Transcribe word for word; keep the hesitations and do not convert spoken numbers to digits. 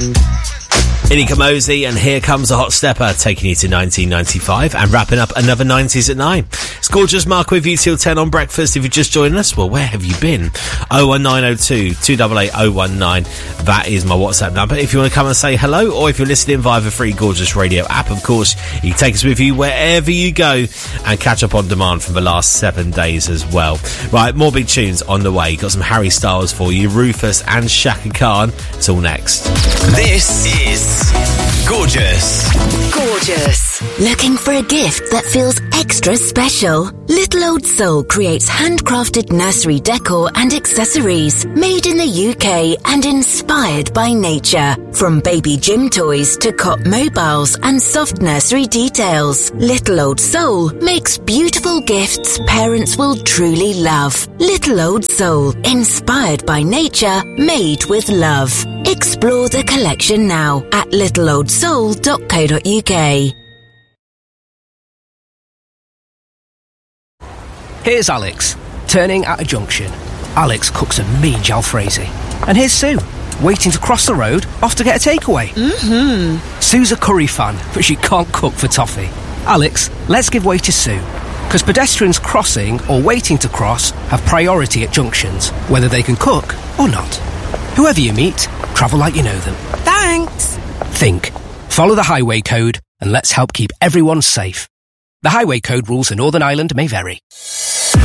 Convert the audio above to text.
Illy Kamosi and Here Comes a Hot Stepper, taking you to nineteen ninety-five and wrapping up another nineties at nine. It's Gorgeous Mark with you till ten on breakfast. If you're just joining us, well, where have you been? oh one nine oh two, two eight eight, oh one nine. That is my WhatsApp number. If you want to come and say hello, or if you're listening via the free Gorgeous Radio app, of course, you can take us with you wherever you go and catch up on demand from the last seven days as well. Right, more big tunes on the way. Got some Harry Styles for you, Rufus and Shaka Khan. It's all next. This is Gorgeous. Gorgeous. Looking for a gift that feels extra special? Little Old Soul creates handcrafted nursery decor and accessories made in the U K and inspired by nature. From baby gym toys to cot mobiles and soft nursery details, Little Old Soul makes beautiful gifts parents will truly love. Little Old Soul, inspired by nature, made with love. Explore the collection now at little old soul dot co dot uk. Here's Alex, turning at a junction. Alex cooks a mean jalfrezi. And here's Sue, waiting to cross the road, off to get a takeaway. Mm-hmm. Sue's a curry fan, but she can't cook for toffee. Alex, let's give way to Sue. Because pedestrians crossing or waiting to cross have priority at junctions, whether they can cook or not. Whoever you meet, travel like you know them. Thanks. Think. Follow the highway code and let's help keep everyone safe. The highway code rules in Northern Ireland may vary.